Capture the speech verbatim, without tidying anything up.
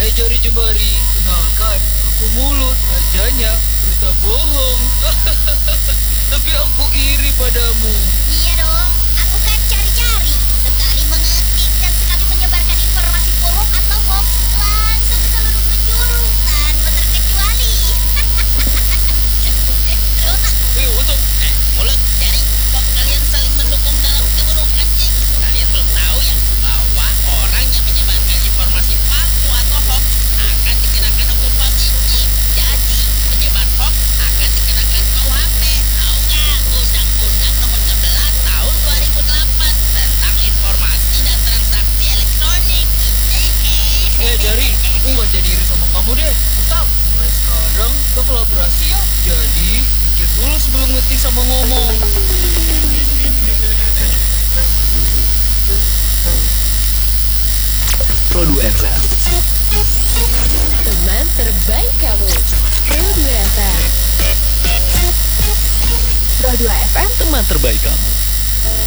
Hai Jari Jemari, kenalkan, aku Mulut, rajanya berita bohong. Tapi aku iri padamu. Iya dong, aku kan cari-cari, sekali mengetik dan sekali menyebarkan informasi bohong atau hoax langsung ke seluruh penjuru tanpa terkecuali. Wih, untuk eh, Mulut, Jari, kok kalian saling mendukung dalam keburukan sih? Kalian belum tahu ya bahwa orang yang menyebarkan informasi palsu atau hoax akan dikenakan hukum positif. Jadi, penyebar hoax akan dikenakan K U H P. Tahu nggak? Undang-Undang Nomor sebelas Tahun dua ribu delapan tentang informasi dan transaksi elektronik. Eh Jari, aku nggak jadi iri sama kamu deh. Tetap, mulai sekarang kita kolaborasi ya. Jadi, pikir dulu sebelum ngetik sama ngomong. Pro dua F M. Teman terbaik kamu. Pro dua F M. Pro dua F M. Teman terbaik kamu.